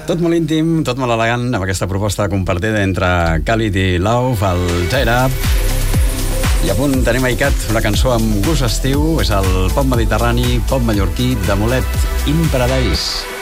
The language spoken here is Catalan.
Tot molt íntim, tot molt elegant, amb aquesta proposta compartida entre Khalid i Lauv, el Tear Up. I a punt tenim a ICAT una cançó amb gust estiu, és el pop mediterrani, pop mallorquí de Molet, In Paradise.